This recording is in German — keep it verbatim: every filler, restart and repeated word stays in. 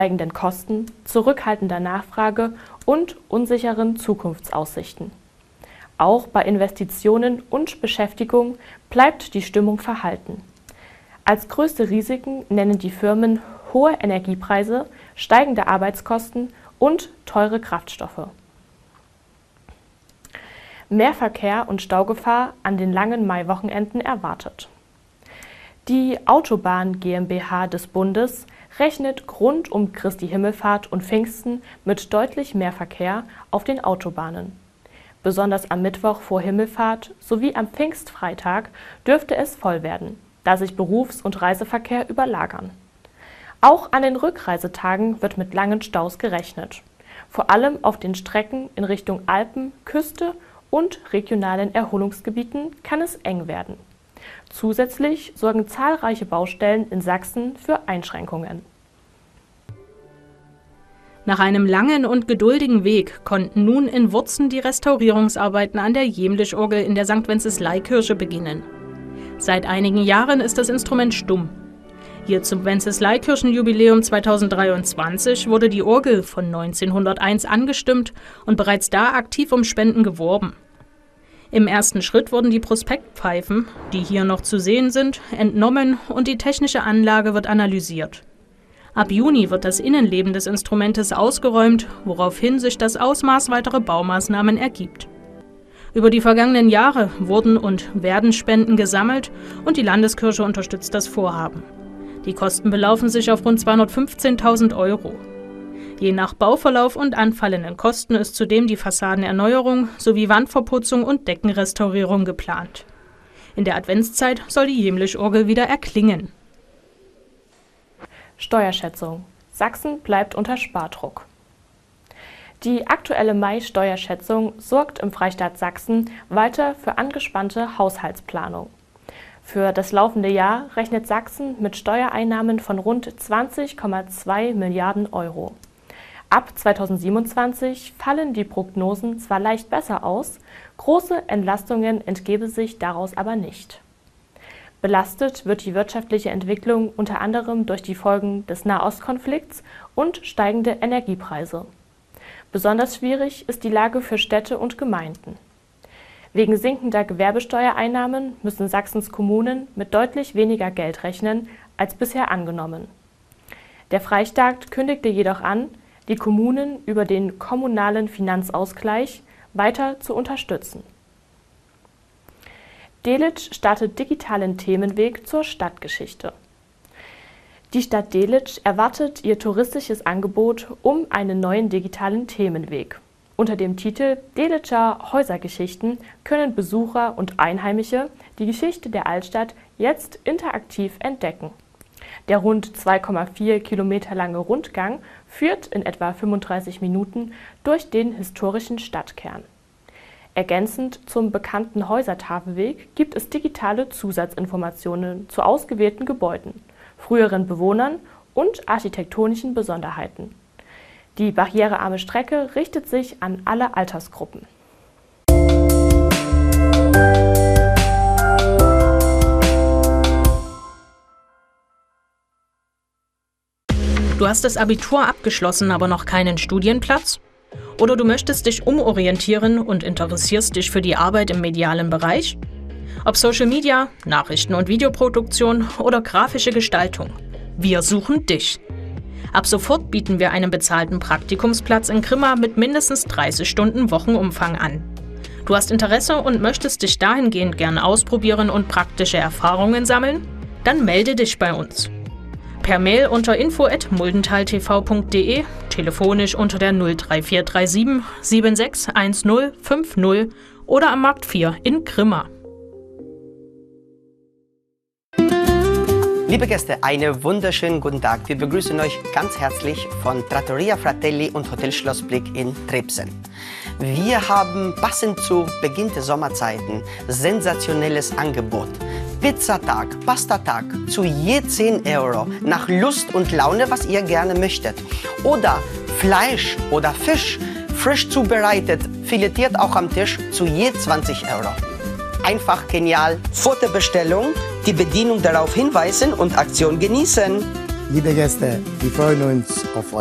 steigenden Kosten, zurückhaltender Nachfrage und unsicheren Zukunftsaussichten. Auch bei Investitionen und Beschäftigung bleibt die Stimmung verhalten. Als größte Risiken nennen die Firmen hohe Energiepreise, steigende Arbeitskosten und teure Kraftstoffe. Mehr Verkehr und Staugefahr an den langen Maiwochenenden erwartet. Die Autobahn GmbH des Bundes rechnet rund um Christi Himmelfahrt und Pfingsten mit deutlich mehr Verkehr auf den Autobahnen. Besonders am Mittwoch vor Himmelfahrt sowie am Pfingstfreitag dürfte es voll werden, da sich Berufs- und Reiseverkehr überlagern. Auch an den Rückreisetagen wird mit langen Staus gerechnet. Vor allem auf den Strecken in Richtung Alpen, Küste und regionalen Erholungsgebieten kann es eng werden. Zusätzlich sorgen zahlreiche Baustellen in Sachsen für Einschränkungen. Nach einem langen und geduldigen Weg konnten nun in Wurzen die Restaurierungsarbeiten an der Jämlich-Orgel in der Sankt Wenceslai-Kirche beginnen. Seit einigen Jahren ist das Instrument stumm. Hier zum Wenceslai-Kirchenjubiläum zweitausenddreiundzwanzig wurde die Orgel von neunzehnhunderteins angestimmt und bereits da aktiv um Spenden geworben. Im ersten Schritt wurden die Prospektpfeifen, die hier noch zu sehen sind, entnommen und die technische Anlage wird analysiert. Ab Juni wird das Innenleben des Instrumentes ausgeräumt, woraufhin sich das Ausmaß weiterer Baumaßnahmen ergibt. Über die vergangenen Jahre wurden und werden Spenden gesammelt und die Landeskirche unterstützt das Vorhaben. Die Kosten belaufen sich auf rund zweihundertfünfzehntausend Euro. Je nach Bauverlauf und anfallenden Kosten ist zudem die Fassadenerneuerung sowie Wandverputzung und Deckenrestaurierung geplant. In der Adventszeit soll die Jämlich-Orgel wieder erklingen. Steuerschätzung. Sachsen bleibt unter Spardruck. Die aktuelle Mai-Steuerschätzung sorgt im Freistaat Sachsen weiter für angespannte Haushaltsplanung. Für das laufende Jahr rechnet Sachsen mit Steuereinnahmen von rund zwanzig Komma zwei Milliarden Euro. Ab zweitausendsiebenundzwanzig fallen die Prognosen zwar leicht besser aus, große Entlastungen entgebe sich daraus aber nicht. Belastet wird die wirtschaftliche Entwicklung unter anderem durch die Folgen des Nahostkonflikts und steigende Energiepreise. Besonders schwierig ist die Lage für Städte und Gemeinden. Wegen sinkender Gewerbesteuereinnahmen müssen Sachsens Kommunen mit deutlich weniger Geld rechnen als bisher angenommen. Der Freistaat kündigte jedoch an, die Kommunen über den kommunalen Finanzausgleich weiter zu unterstützen. Delitzsch startet digitalen Themenweg zur Stadtgeschichte. Die Stadt Delitzsch erwartet ihr touristisches Angebot um einen neuen digitalen Themenweg. Unter dem Titel Delitscher Häusergeschichten können Besucher und Einheimische die Geschichte der Altstadt jetzt interaktiv entdecken. Der rund zwei Komma vier Kilometer lange Rundgang führt in etwa fünfunddreißig Minuten durch den historischen Stadtkern. Ergänzend zum bekannten Häusertafelweg gibt es digitale Zusatzinformationen zu ausgewählten Gebäuden, früheren Bewohnern und architektonischen Besonderheiten. Die barrierearme Strecke richtet sich an alle Altersgruppen. Du hast das Abitur abgeschlossen, aber noch keinen Studienplatz? Oder du möchtest dich umorientieren und interessierst dich für die Arbeit im medialen Bereich? Ob Social Media, Nachrichten- und Videoproduktion oder grafische Gestaltung. Wir suchen dich. Ab sofort bieten wir einen bezahlten Praktikumsplatz in Grimma mit mindestens dreißig Stunden Wochenumfang an. Du hast Interesse und möchtest dich dahingehend gern ausprobieren und praktische Erfahrungen sammeln? Dann melde dich bei uns. Per Mail unter info at muldentaltv punkt de, telefonisch unter der null drei vier drei sieben sieben sechs eins null fünf null oder am Markt vier in Grimma. Liebe Gäste, einen wunderschönen guten Tag. Wir begrüßen euch ganz herzlich von Trattoria Fratelli und Hotel Schlossblick in Trebsen. Wir haben passend zu Beginn der Sommerzeiten sensationelles Angebot. Pizzatag, Pastatag zu je zehn Euro, nach Lust und Laune, was ihr gerne möchtet. Oder Fleisch oder Fisch, frisch zubereitet, filetiert auch am Tisch, zu je zwanzig Euro. Einfach genial. Vor der Bestellung die Bedienung darauf hinweisen und Aktion genießen. Liebe Gäste, wir freuen uns auf euch.